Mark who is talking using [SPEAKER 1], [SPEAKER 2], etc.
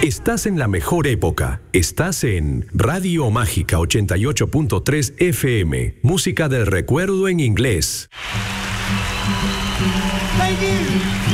[SPEAKER 1] Estás en la mejor época. Estás en Radio Mágica 88.3 FM. Música del recuerdo en inglés.
[SPEAKER 2] Thank you.